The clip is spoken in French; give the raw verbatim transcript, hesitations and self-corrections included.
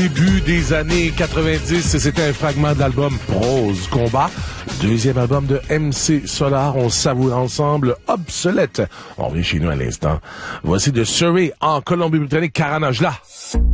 début des années quatre-vingt-dix. C'était un fragment de l'album Prose Combat. Deuxième album de M C Solar. On savoure ensemble Obsolète. On revient chez nous à l'instant. Voici de Surrey en Colombie-Britannique, Caranajla.